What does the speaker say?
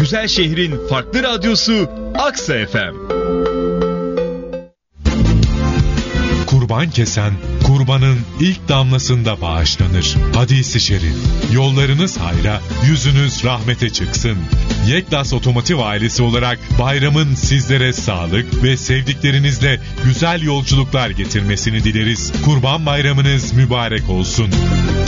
Güzel şehrin farklı radyosu Aksa FM. Kurban kesen, kurbanın ilk damlasında bağışlanır. Hadis-i şerif. Yollarınız hayra, yüzünüz rahmete çıksın. Yektas Otomotiv ailesi olarak bayramın sizlere sağlık ve sevdiklerinizle güzel yolculuklar getirmesini dileriz. Kurban bayramınız mübarek olsun.